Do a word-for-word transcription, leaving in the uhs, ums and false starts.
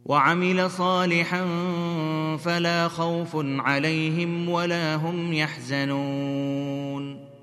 وعمل صالحا فلا خوف عليهم ولا هم يحزنون